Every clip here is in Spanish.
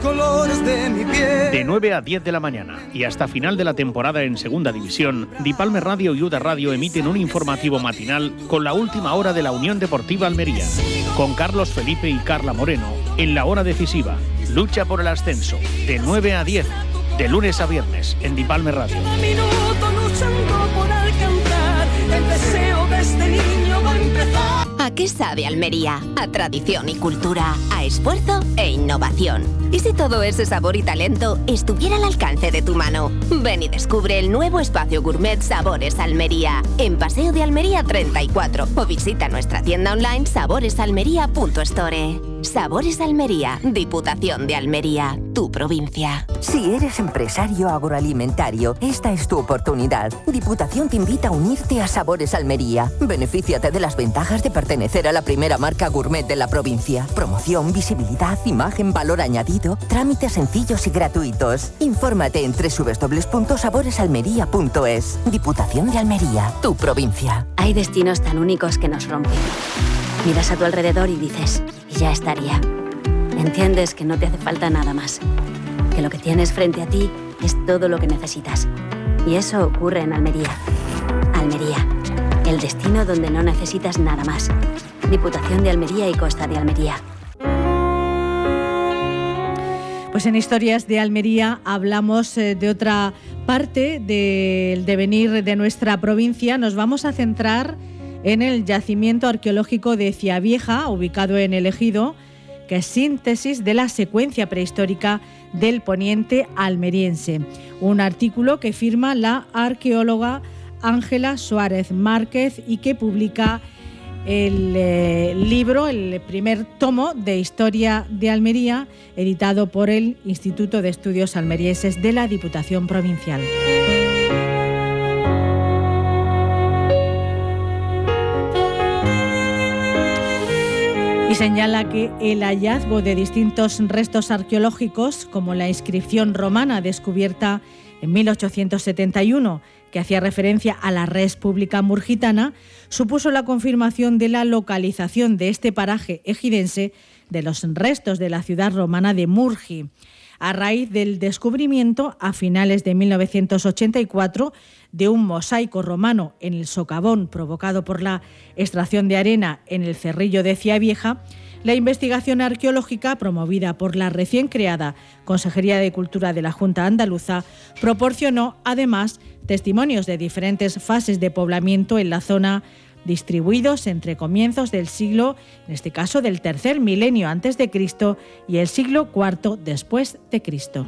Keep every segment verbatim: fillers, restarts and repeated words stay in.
Colores de mi piel. De nueve a diez de la mañana y hasta final de la temporada en Segunda División, Dipalme Radio y Uda Radio emiten un informativo matinal con la última hora de la Unión Deportiva Almería, con Carlos Felipe y Carla Moreno en la hora decisiva. Lucha por el ascenso, de nueve a diez, de lunes a viernes, en Dipalme Radio. Cada minuto luchando por alcanzar el deseo de este niño va a empezar. ¿A qué sabe Almería? A tradición y cultura, a esfuerzo e innovación. ¿Y si todo ese sabor y talento estuviera al alcance de tu mano? Ven y descubre el nuevo espacio gourmet Sabores Almería, en Paseo de Almería treinta y cuatro, o visita nuestra tienda online sabores almería punto store. Sabores Almería, Diputación de Almería, tu provincia. Si eres empresario agroalimentario, esta es tu oportunidad. Diputación te invita a unirte a Sabores Almería. Benefíciate de las ventajas de pertenecer a la primera marca gourmet de la provincia. Promoción, visibilidad, imagen, valor añadido, trámites sencillos y gratuitos. Infórmate en doble u doble u doble u punto sabores almería punto es. Diputación de Almería, tu provincia. Hay destinos tan únicos que nos rompen. Miras a tu alrededor y dices, y ya estaría. Entiendes que no te hace falta nada más, que lo que tienes frente a ti es todo lo que necesitas. Y eso ocurre en Almería. Almería, el destino donde no necesitas nada más. Diputación de Almería y Costa de Almería. Pues en Historias de Almería hablamos eh, de otra parte del devenir de nuestra provincia. Nos vamos a centrar en el yacimiento arqueológico de Ciavieja, ubicado en el Ejido, que es síntesis de la secuencia prehistórica del poniente almeriense. Un artículo que firma la arqueóloga Ángela Suárez Márquez y que publica el eh, libro, el primer tomo de Historia de Almería, editado por el Instituto de Estudios Almerienses de la Diputación Provincial. Y señala que el hallazgo de distintos restos arqueológicos, como la inscripción romana descubierta en mil ochocientos setenta y uno, que hacía referencia a la res pública murgitana, supuso la confirmación de la localización de este paraje ejidense de los restos de la ciudad romana de Murgi, a raíz del descubrimiento a finales de mil novecientos ochenta y cuatro de un mosaico romano en el socavón provocado por la extracción de arena en el cerrillo de Ciavieja. La investigación arqueológica, promovida por la recién creada Consejería de Cultura de la Junta Andaluza, proporcionó además testimonios de diferentes fases de poblamiento en la zona, distribuidos entre comienzos del siglo, en este caso del tercer milenio antes de Cristo, y el siglo cuarto después de Cristo.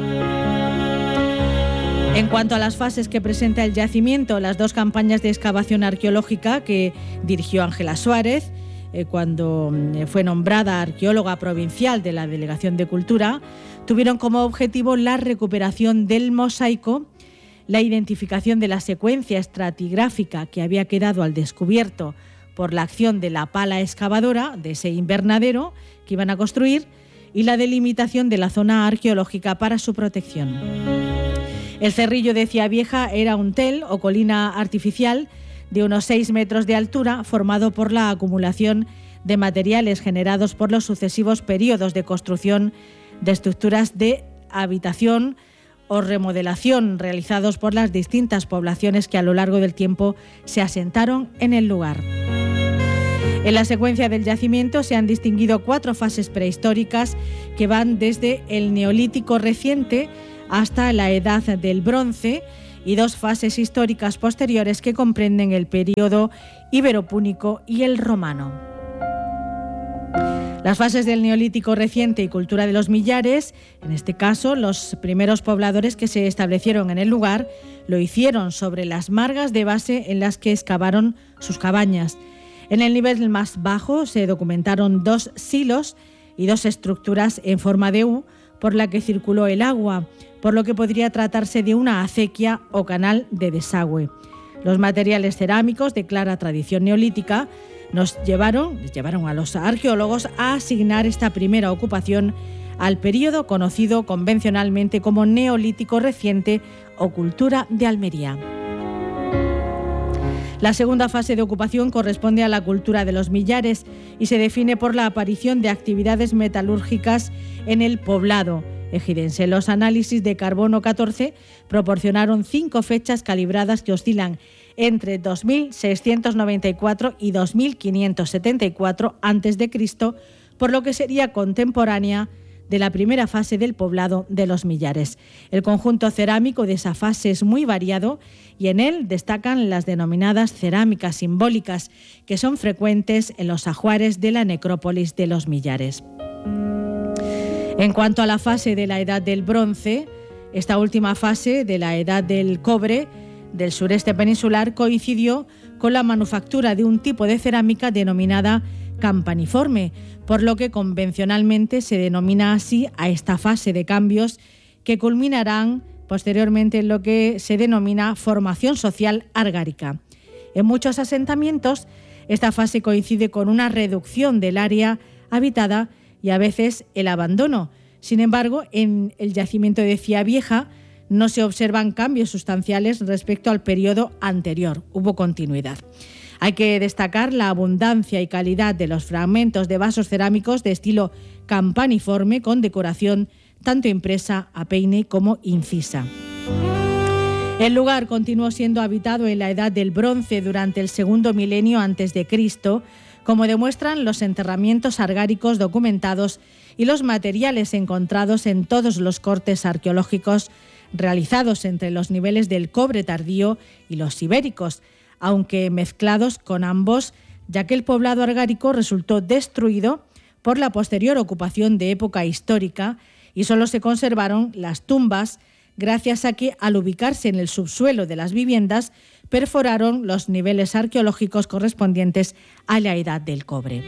En cuanto a las fases que presenta el yacimiento, las dos campañas de excavación arqueológica que dirigió Ángela Suárez, eh, cuando eh, fue nombrada arqueóloga provincial de la Delegación de Cultura, tuvieron como objetivo la recuperación del mosaico, la identificación de la secuencia estratigráfica que había quedado al descubierto por la acción de la pala excavadora de ese invernadero que iban a construir y la delimitación de la zona arqueológica para su protección. El cerrillo de Ciavieja era un tel o colina artificial de unos seis metros de altura, formado por la acumulación de materiales generados por los sucesivos periodos de construcción de estructuras de habitación o remodelación realizados por las distintas poblaciones que a lo largo del tiempo se asentaron en el lugar. En la secuencia del yacimiento se han distinguido cuatro fases prehistóricas que van desde el Neolítico reciente hasta la Edad del Bronce y dos fases históricas posteriores que comprenden el período iberopúnico y el romano. Las fases del Neolítico reciente y cultura de los millares, en este caso los primeros pobladores que se establecieron en el lugar, lo hicieron sobre las margas de base en las que excavaron sus cabañas. En el nivel más bajo se documentaron dos silos y dos estructuras en forma de U por la que circuló el agua, por lo que podría tratarse de una acequia o canal de desagüe. Los materiales cerámicos de clara tradición neolítica nos llevaron, llevaron a los arqueólogos a asignar esta primera ocupación al período conocido convencionalmente como Neolítico reciente o cultura de Almería. La segunda fase de ocupación corresponde a la cultura de los millares y se define por la aparición de actividades metalúrgicas en el poblado ejidense. Los análisis de carbono catorce proporcionaron cinco fechas calibradas que oscilan entre dos mil seiscientos noventa y cuatro y dos mil quinientos setenta y cuatro antes de Cristo, por lo que sería contemporánea de la primera fase del poblado de los millares. El conjunto cerámico de esa fase es muy variado y en él destacan las denominadas cerámicas simbólicas, que son frecuentes en los ajuares de la necrópolis de los millares. En cuanto a la fase de la Edad del Bronce, esta última fase de la Edad del Cobre del sureste peninsular coincidió con la manufactura de un tipo de cerámica denominada campaniforme, por lo que convencionalmente se denomina así a esta fase de cambios que culminarán posteriormente en lo que se denomina formación social argárica. En muchos asentamientos, esta fase coincide con una reducción del área habitada y a veces el abandono. Sin embargo, en el yacimiento de Ciavieja no se observan cambios sustanciales respecto al periodo anterior, hubo continuidad. Hay que destacar la abundancia y calidad de los fragmentos de vasos cerámicos de estilo campaniforme con decoración tanto impresa a peine como incisa. El lugar continuó siendo habitado en la Edad del Bronce durante el segundo milenio antes de Cristo, como demuestran los enterramientos argáricos documentados y los materiales encontrados en todos los cortes arqueológicos realizados entre los niveles del Cobre tardío y los ibéricos, aunque mezclados con ambos, ya que el poblado argárico resultó destruido por la posterior ocupación de época histórica y solo se conservaron las tumbas gracias a que, al ubicarse en el subsuelo de las viviendas, perforaron los niveles arqueológicos correspondientes a la Edad del Cobre.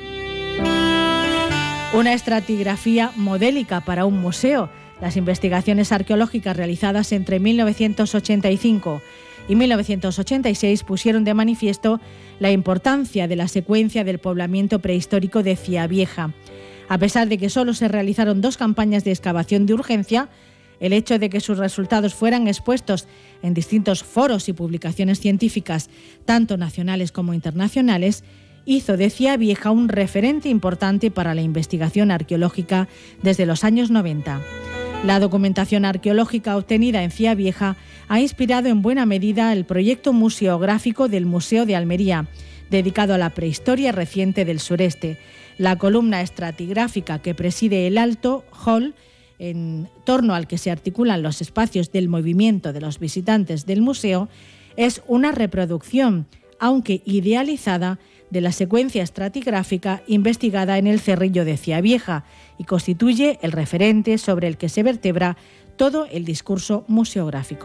Una estratigrafía modélica para un museo. Las investigaciones arqueológicas realizadas entre mil novecientos ochenta y cinco y mil novecientos ochenta y seis pusieron de manifiesto la importancia de la secuencia del poblamiento prehistórico de Ciavieja. A pesar de que solo se realizaron dos campañas de excavación de urgencia, el hecho de que sus resultados fueran expuestos en distintos foros y publicaciones científicas, tanto nacionales como internacionales, hizo de Ciavieja un referente importante para la investigación arqueológica desde los años noventa. La documentación arqueológica obtenida en Ciavieja ha inspirado en buena medida el proyecto museográfico del Museo de Almería, dedicado a la prehistoria reciente del sureste. La columna estratigráfica que preside el alto hall, en torno al que se articulan los espacios del movimiento de los visitantes del museo, es una reproducción, aunque idealizada, de la secuencia estratigráfica investigada en el Cerrillo de Ciavieja y constituye el referente sobre el que se vertebra todo el discurso museográfico.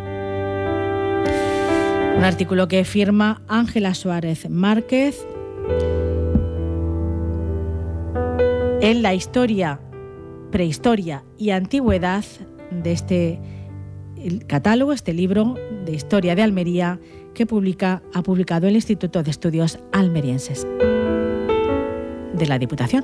Un artículo que firma Ángela Suárez Márquez en la historia, prehistoria y antigüedad de este catálogo, este libro de historia de Almería que publica, ha publicado el Instituto de Estudios Almerienses de la Diputación.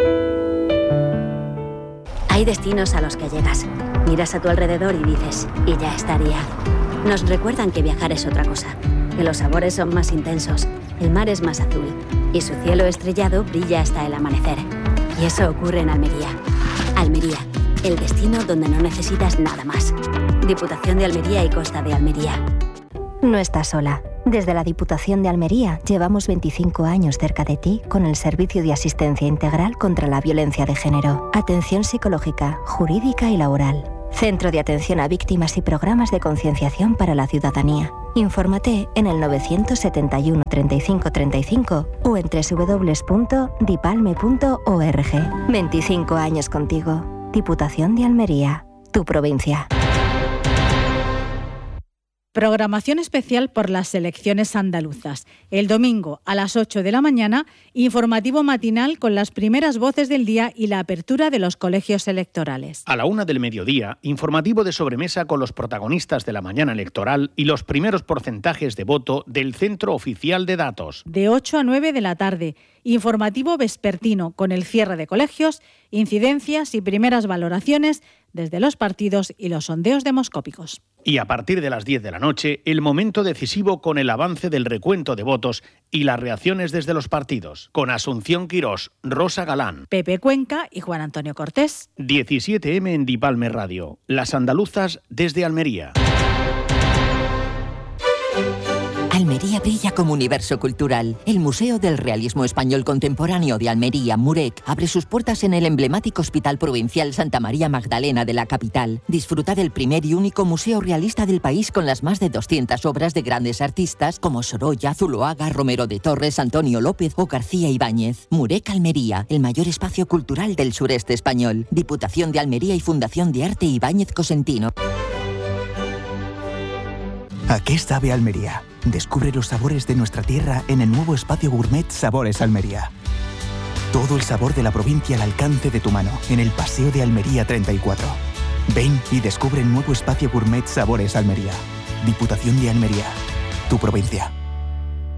Hay destinos a los que llegas, miras a tu alrededor y dices, y ya estaría. Nos recuerdan que viajar es otra cosa, que los sabores son más intensos, el mar es más azul y su cielo estrellado brilla hasta el amanecer. Y eso ocurre en Almería. Almería, el destino donde no necesitas nada más. Diputación de Almería y Costa de Almería. No estás sola. Desde la Diputación de Almería llevamos veinticinco años cerca de ti con el servicio de asistencia integral contra la violencia de género, atención psicológica, jurídica y laboral, centro de atención a víctimas y programas de concienciación para la ciudadanía. Infórmate en el novecientos setenta y uno treinta y cinco treinta y cinco o en doble u doble u doble u punto dipalme punto org. veinticinco años contigo. Diputación de Almería, tu provincia. Programación especial por las elecciones andaluzas. El domingo a las ocho de la mañana, informativo matinal con las primeras voces del día y la apertura de los colegios electorales. A la una del mediodía, informativo de sobremesa con los protagonistas de la mañana electoral y los primeros porcentajes de voto del Centro Oficial de Datos. De ocho a nueve de la tarde, informativo vespertino con el cierre de colegios, incidencias y primeras valoraciones desde los partidos y los sondeos demoscópicos. Y a partir de las diez de la noche, el momento decisivo con el avance del recuento de votos y las reacciones desde los partidos. Con Asunción Quirós, Rosa Galán, Pepe Cuenca y Juan Antonio Cortés. diecisiete eme en Dipalme Radio. Las andaluzas desde Almería. Almería brilla como universo cultural. El Museo del Realismo Español Contemporáneo de Almería, MUREC, abre sus puertas en el emblemático Hospital Provincial Santa María Magdalena de la capital. Disfruta del primer y único museo realista del país con las más de doscientas obras de grandes artistas como Sorolla, Zuloaga, Romero de Torres, Antonio López o García Ibáñez. MUREC Almería, el mayor espacio cultural del sureste español. Diputación de Almería y Fundación de Arte Ibáñez Cosentino. ¿A qué sabe Almería? Descubre los sabores de nuestra tierra en el nuevo espacio gourmet Sabores Almería. Todo el sabor de la provincia al alcance de tu mano, en el Paseo de Almería treinta y cuatro. Ven y descubre el nuevo espacio gourmet Sabores Almería. Diputación de Almería, tu provincia.